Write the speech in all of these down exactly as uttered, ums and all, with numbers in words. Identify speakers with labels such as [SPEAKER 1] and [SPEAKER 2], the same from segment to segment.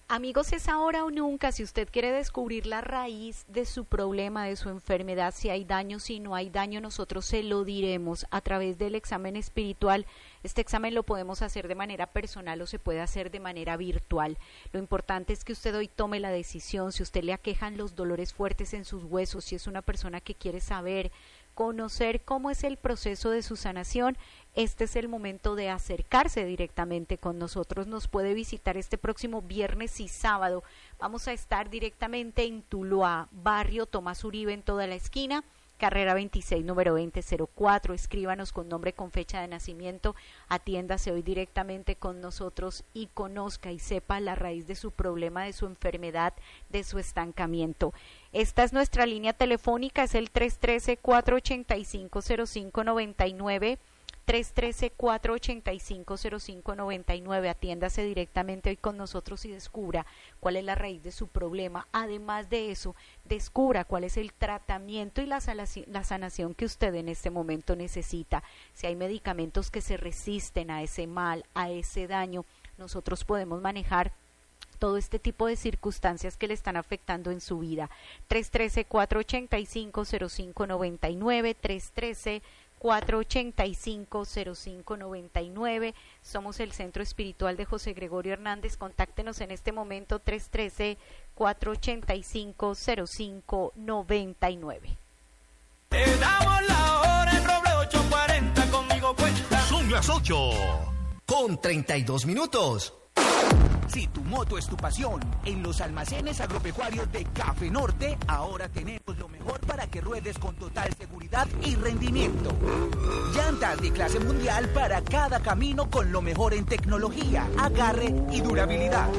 [SPEAKER 1] Amigos, es ahora o nunca. Si usted quiere descubrir la raíz de su problema, de su enfermedad, si hay daño, si no hay daño, nosotros se lo diremos a través del examen espiritual. Este examen lo podemos hacer de manera personal o se puede hacer de manera virtual. Lo importante es que usted hoy tome la decisión. Si usted le aquejan los dolores fuertes en sus huesos, si es una persona que quiere saber, conocer cómo es el proceso de su sanación, este es el momento de acercarse directamente con nosotros. Nos puede visitar este próximo viernes y sábado. Vamos a estar directamente en Tuluá, barrio Tomás Uribe, en toda la esquina, carrera veintiséis, número veinte cero cuatro. Escríbanos con nombre, con fecha de nacimiento, atiéndase hoy directamente con nosotros y conozca y sepa la raíz de su problema, de su enfermedad, de su estancamiento. Esta es nuestra línea telefónica, es el tres uno tres, cuatro ocho cinco, cero cinco nueve nueve, tres uno tres, cuatro ocho cinco, cero cinco nueve nueve. Atiéndase directamente hoy con nosotros y descubra cuál es la raíz de su problema. Además de eso, descubra cuál es el tratamiento y la sanación, la sanación que usted en este momento necesita. Si hay medicamentos que se resisten a ese mal, a ese daño, nosotros podemos manejar todo este tipo de circunstancias que le están afectando en su vida. tres uno tres, cuatro ocho cinco, cero cinco nueve nueve, tres uno tres, cuatro ocho cinco, cero cinco nueve nueve. Somos el Centro Espiritual de José Gregorio Hernández. Contáctenos en este momento, tres uno tres, cuatro ocho cinco, cero cinco nueve nueve.
[SPEAKER 2] Te damos la hora en Roble ocho cuarenta, conmigo cuenta.
[SPEAKER 3] Son las ocho con treinta y dos minutos.
[SPEAKER 4] Si tu moto es tu pasión, en los almacenes agropecuarios de Café Norte, ahora tenemos lo mejor para que ruedes con total seguridad y rendimiento. Llantas de clase mundial para cada camino con lo mejor en tecnología, agarre y durabilidad.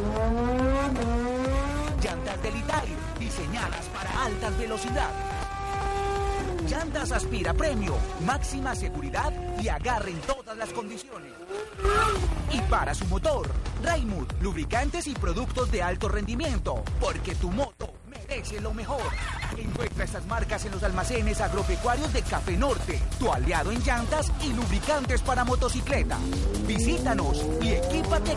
[SPEAKER 4] Llantas de Litair, diseñadas para altas velocidades. Llantas Aspira Premio, máxima seguridad y agarre en todas las condiciones. Y para su motor, Raimund, lubricantes y productos de alto rendimiento, porque tu moto merece lo mejor. Encuentra estas marcas en los almacenes agropecuarios de Café Norte, tu aliado en llantas y lubricantes para motocicleta. Visítanos y equípate